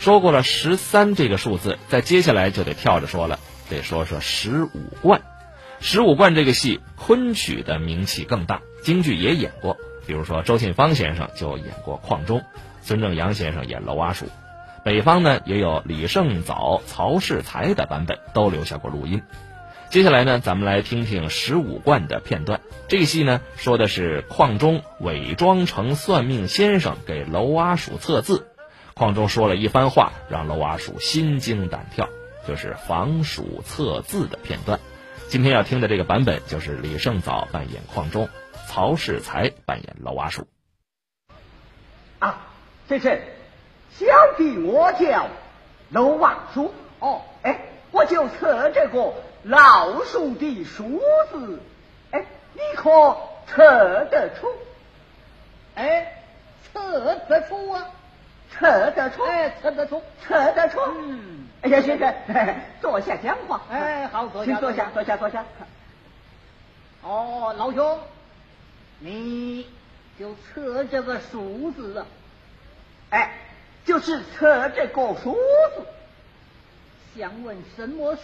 说过了13这个数字，在接下来就得跳着说了，得说说15贯。15贯这个戏昆曲的名气更大，京剧也演过，比如说周信芳先生就演过邝中，孙正阳先生演娄阿鼠，北方呢也有李胜藻、曹世才的版本，都留下过录音。接下来呢，咱们来听听15贯的片段。这个戏呢，说的是邝中伪装成算命先生给娄阿鼠测字，邝中说了一番话，让娄阿鼠心惊胆跳，就是防鼠测字的片段。今天要听的这个版本就是李胜藻扮演邝中，曹世才扮演娄阿鼠。 啊，先生，小弟我叫娄阿鼠。哦，哎，我就测这个老鼠的鼠字，哎，你可测得出？ 哎，测得出啊， 测得出？ 哎，测得出， 测得出。哎呀，先生，坐下讲话。 哎，好，坐下， 请坐下，坐下，坐下。 哦，老兄，你就测这个鼠字啊？ 哎，就是测这个鼠字。 想问什么